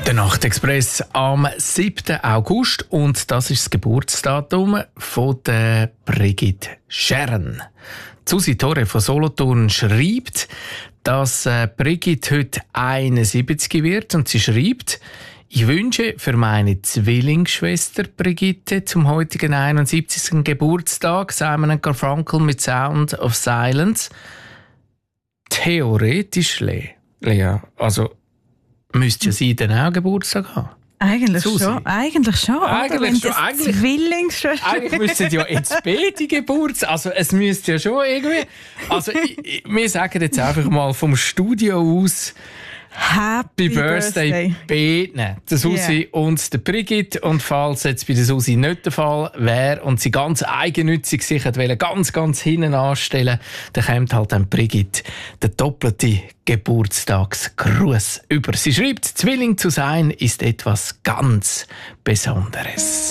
Der Nachtexpress am 7. August und das ist das Geburtsdatum von der Brigitte Scheren. Susi Torre von Solothurn schreibt, dass Brigitte heute 71 wird und sie schreibt: Ich wünsche für meine Zwillingsschwester Brigitte zum heutigen 71. Geburtstag Simon & Garfunkel mit Sound of Silence. Theoretisch, Lea, also müsste ja sie dann auch Geburtstag haben. Eigentlich Susi. schon. Eigentlich Zwillingsschwester. Eigentlich müssten ja jetzt beide Geburtstag. Also es müsste ja schon irgendwie. Also wir sagen jetzt einfach mal vom Studio aus Happy Birthday beiden, der Susi und der Brigitte. Und falls jetzt bei der Susi nicht der Fall wäre und sie ganz eigennützig sich ganz hinten anstellen, dann kommt halt dann Brigitte der doppelte Geburtstagsgruß über. Sie schreibt, Zwilling zu sein ist etwas ganz Besonderes.